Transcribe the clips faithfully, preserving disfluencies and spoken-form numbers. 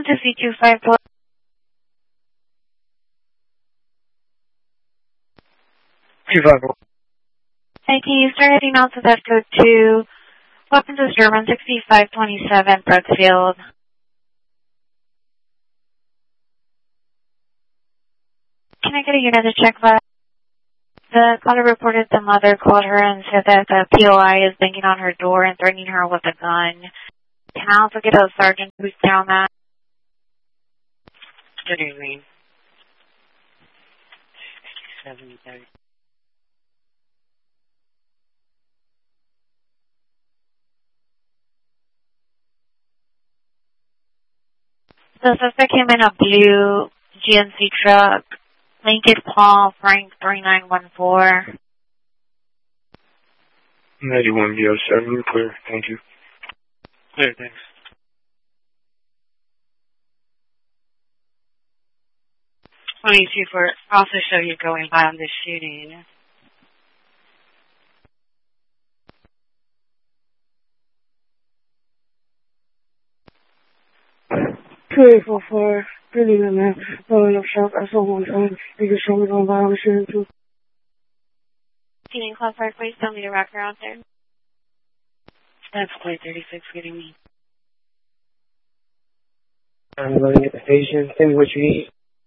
one two C two five four. two five four. Hey, can you start heading out to that code two? Weapons is German sixty-five twenty-seven, Brookfield. Can I get a unit to check that? The caller reported the mother called her and said that the P O I is banging on her door and threatening her with a gun. Can I also get a sergeant who's down that? Good evening. seven thirty. The suspect came in a blue G M C truck. Lincoln Paul Frank three nine one four. ninety-one B O seven, clear. Thank you. Clear, thanks. twenty-two for also show you going by on this shooting. two eight four four, good evening, man. Following up shop, S O one time. You can show me going by on the shooting too. Team Club Park, please tell me the rocker out there. That's clear, thirty-six, getting me. I'm loading at the station. Tell me what you need.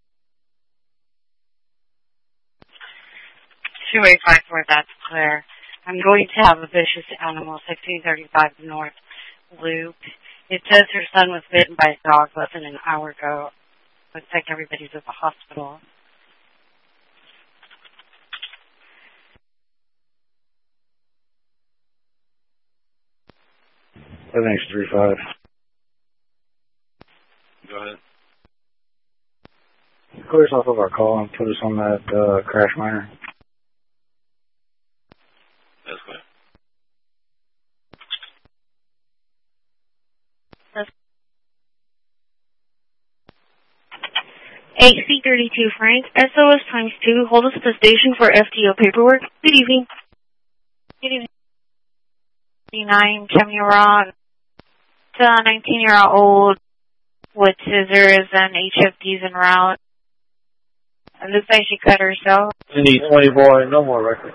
two eight five four, that's clear. I'm going to have a vicious animal, sixteen thirty-five North Loop. It says her son was bitten by a dog less than an hour ago. Looks like everybody's at the hospital. Thanks, three five. Go ahead. Clear us off of our call and put us on that uh, crash miner. That's clear. H C thirty-two Frank, S O S times two, hold us at the station for F T O paperwork. Good evening. Good evening. nine, Chamura, it's a nineteen-year-old with scissors and H F Ds en route. It looks like she cut herself. Need twenty-four, no more record.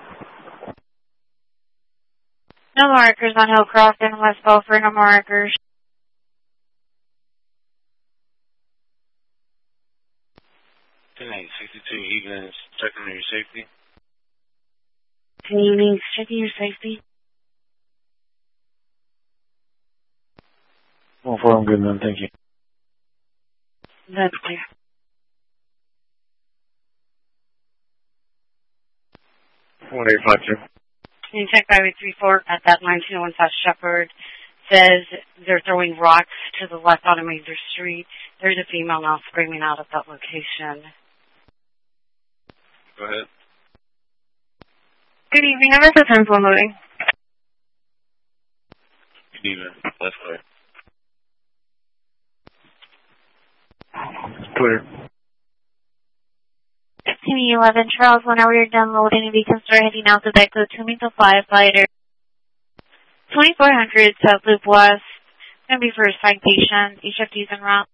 No markers on Hillcroft and West Belford, no markers. ten sixty-two Egan's checking on your safety. Can you mean checking your safety? One four, I'm good, man. Thank you. That's clear. one eight five two. Can you check Highway three four at that nineteen oh one South Shepherd? Says they're throwing rocks to the left on a major street. There's a female now screaming out at that location. Go ahead. Good evening. I'm at the ten phone loading. Good evening. That's clear. Clear. fifteen eleven Charles, whenever you're done loading, if you can start heading out to Deco to meet the firefighter. twenty-four hundred South Loop West. Going to be for a citation. H F D's en route.